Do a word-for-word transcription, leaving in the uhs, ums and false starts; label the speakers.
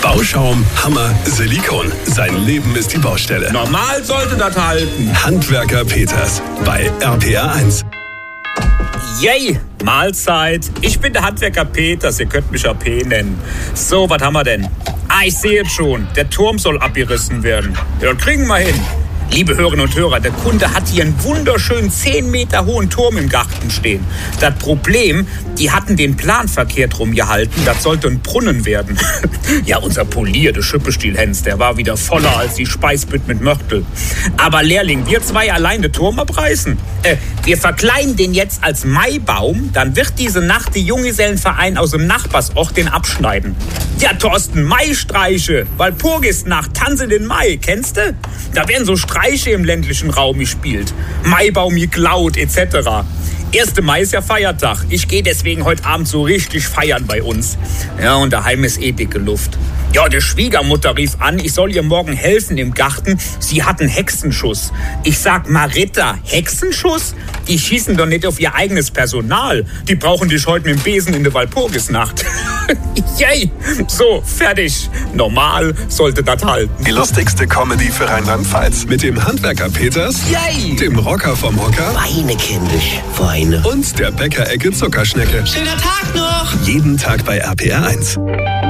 Speaker 1: Bauschaum, Hammer, Silikon. Sein Leben ist die Baustelle.
Speaker 2: Normal sollte das halten.
Speaker 1: Handwerker Peters bei R P R eins.
Speaker 2: Yay, Mahlzeit. Ich bin der Handwerker Peters, ihr könnt mich A P nennen. So, was haben wir denn? Ah, ich sehe jetzt schon, der Turm soll abgerissen werden. Ja, das kriegen wir hin. Liebe Hörerinnen und Hörer, der Kunde hat hier einen wunderschönen zehn Meter hohen Turm im Garten stehen. Das Problem, die hatten den Plan verkehrt rumgehalten, das sollte ein Brunnen werden. Ja, unser polierte Schippestiel-Hens, der war wieder voller als die Speisbütt mit Mörtel. Aber Lehrling, wir zwei allein den Turm abreißen. Äh, wir verkleiden den jetzt als Maibaum, dann wird diese Nacht die Junggesellenverein aus dem Nachbarsort den abschneiden. Ja, Thorsten, Maistreiche, Walpurgisnacht, Tanze den Mai, kennst du? Da werden so Streiche im ländlichen Raum gespielt. Maibaum geklaut, et cetera. erster Mai ist ja Feiertag. Ich gehe deswegen heute Abend so richtig feiern bei uns. Ja, und daheim ist eh dicke Luft. Ja, die Schwiegermutter rief an, ich soll ihr morgen helfen im Garten. Sie hat einen Hexenschuss. Ich sag, Marita, Hexenschuss? Die schießen doch nicht auf ihr eigenes Personal. Die brauchen dich heute mit dem Besen in der Walpurgisnacht. Yay! So, fertig. Normal sollte das halten.
Speaker 1: Die lustigste Comedy für Rheinland-Pfalz. Mit dem Handwerker Peters,
Speaker 2: Yay!
Speaker 1: Dem Rocker vom Hocker
Speaker 3: Weine, kindisch, Weine.
Speaker 1: und der Bäckerecke Zuckerschnecke.
Speaker 3: Schöner Tag noch!
Speaker 1: Jeden Tag bei R P R eins.